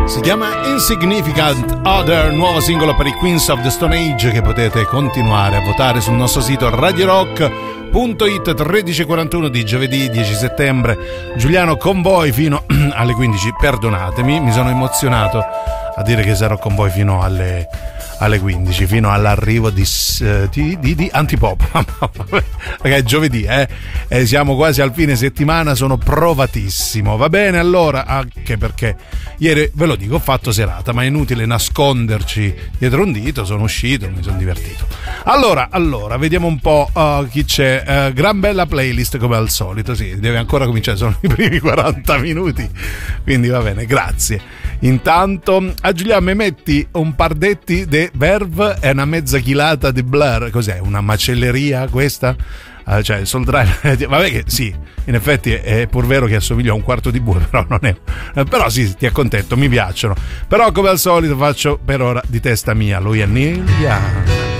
Si chiama Insignificant Other, nuovo singolo per i Queens of the Stone Age, che potete continuare a votare sul nostro sito radiorock.it. 13:41 di giovedì 10 settembre. Giuliano con voi fino alle 15. Perdonatemi, mi sono emozionato a dire che sarò con voi fino alle 15, fino all'arrivo di Antipop. Perché è giovedì, e siamo quasi al fine settimana, sono provatissimo. Va bene, allora, anche perché ieri, ve lo dico, ho fatto serata, ma è inutile nasconderci dietro un dito, sono uscito, mi sono divertito. Allora, vediamo un po' chi c'è. Gran bella playlist come al solito, sì, deve ancora cominciare, sono i primi 40 minuti, quindi va bene, grazie. Intanto a Giuliano mi metti un pardetti de Verve e una mezza chilata di Blur. Cos'è? Una macelleria questa? Cioè Soul Drive, vabbè che sì, in effetti è pur vero che assomiglia a un quarto di bue, però non è, però sì, ti accontento, mi piacciono. Però come al solito faccio per ora di testa mia, lui è Neil Young.